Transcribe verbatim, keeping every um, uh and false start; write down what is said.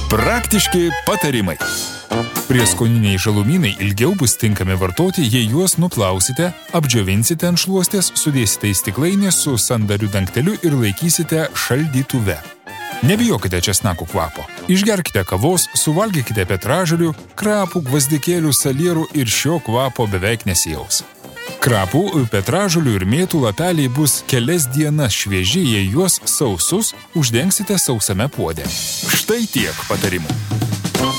Praktiški patarimai. Prieskoniniai žalumynai ilgiau bus tinkami vartoti, jei juos nuplausite, apdžiovinsite ant šluostės, sudėsite į stiklainį su sandariu dangteliu ir laikysite šaldytuve. Nebijokite česnakų kvapo. Išgerkite kavos, suvalgykite petražolių, krapų, gvazdikėlių, salierų ir šio kvapo beveik nesijaus. Krapų, petražolių ir mėtų lapeliai bus kelias dienas švieži, jei juos sausus uždengsite sausame puode. Štai tiek patarimų.